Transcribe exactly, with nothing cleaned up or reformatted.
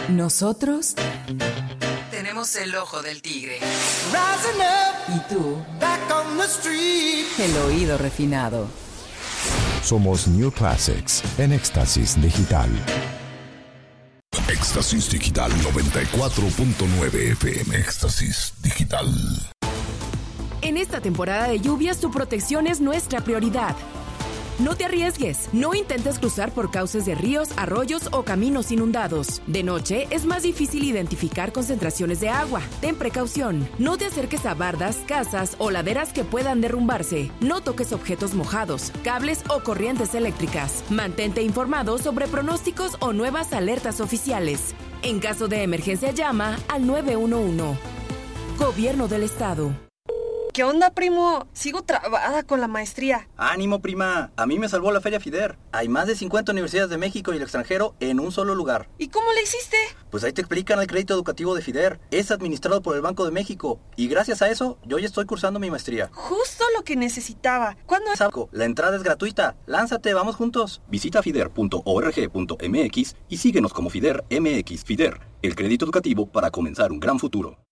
Nosotros tenemos el ojo del tigre. Y tú, el oído refinado. Somos New Classics en Éxtasis Digital. Éxtasis Digital noventa y cuatro punto nueve F M. Éxtasis Digital. En esta temporada de lluvias, tu protección es nuestra prioridad. No te arriesgues, no intentes cruzar por cauces de ríos, arroyos o caminos inundados. De noche es más difícil identificar concentraciones de agua. Ten precaución, no te acerques a bardas, casas o laderas que puedan derrumbarse. No toques objetos mojados, cables o corrientes eléctricas. Mantente informado sobre pronósticos o nuevas alertas oficiales. En caso de emergencia, llama al nueve uno uno. Gobierno del Estado. ¿Qué onda, primo? Sigo trabada con la maestría. ¡Ánimo, prima! A mí me salvó la Feria FIDER. Hay más de cincuenta universidades de México y el extranjero en un solo lugar. ¿Y cómo le hiciste? Pues ahí te explican el crédito educativo de FIDER. Es administrado por el Banco de México. Y gracias a eso, yo ya estoy cursando mi maestría. Justo lo que necesitaba. ¿Cuándo es? La entrada es gratuita. Lánzate, vamos juntos. Visita fider punto org punto m x y síguenos como FIDER M X. FIDER, el crédito educativo para comenzar un gran futuro.